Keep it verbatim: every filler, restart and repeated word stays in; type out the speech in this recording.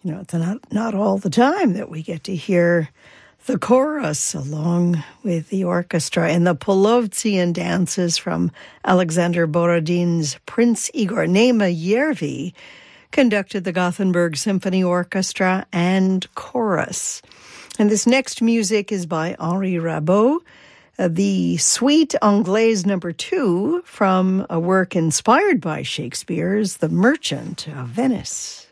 You know, it's not, not all the time that we get to hear the chorus along with the orchestra and the Polovtsian dances from Alexander Borodin's Prince Igor. Nema Yervi conducted the Gothenburg Symphony Orchestra and chorus. And this next music is by Henri Rabault, uh, the Suite Anglaise number two from a work inspired by Shakespeare's The Merchant of Venice.